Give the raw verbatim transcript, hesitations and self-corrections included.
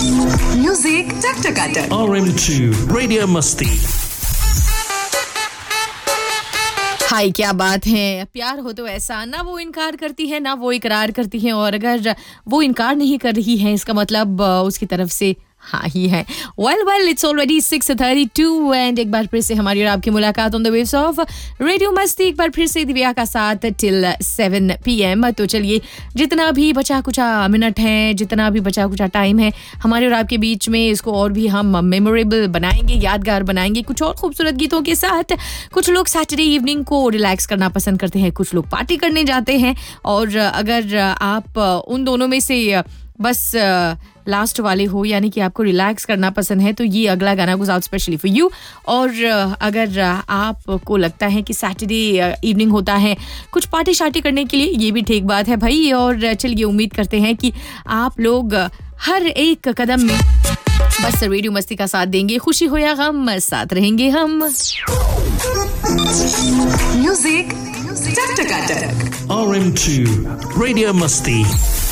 Music Taktakata. R M two Radio Musti. हाय क्या बात है प्यार हो तो ऐसा ना वो इनकार करती है ना वो इकरार करती है और अगर वो इनकार नहीं कर रही है इसका मतलब उसकी तरफ से हाँ ही है well well it's already six thirty two and एक बार फिर से हमारी और आपकी मुलाकात on the waves of radio मस्ती एक बार फिर से दिव्या का साथ टिल सेवन पी एम तो चलिए जितना भी बचा कुचा मिनट है जितना भी बचा कुचा टाइम है हमारे और आपके बीच में इसको और भी हम मेमोरेबल बनाएंगे यादगार बनाएंगे कुछ और खूबसूरत गीतों के साथ कुछ लोग सैटरडे इवनिंग को रिलैक्स करना पसंद करते हैं कुछ लोग पार्टी करने जाते हैं और अगर आप उन दोनों में से बस लास्ट वाले हो यानी कि आपको रिलैक्स करना पसंद है तो ये अगला गाना goes out specially for you और अगर आपको लगता है कि सैटरडे इवनिंग होता है कुछ पार्टी शार्टी करने के लिए ये भी ठीक बात है भाई और चलिए उम्मीद करते हैं कि आप लोग हर एक कदम में बस रेडियो मस्ती का साथ देंगे खुशी हो या गम साथ रहेंगे हम म्यूजिक टक टक R M two Radio Musti.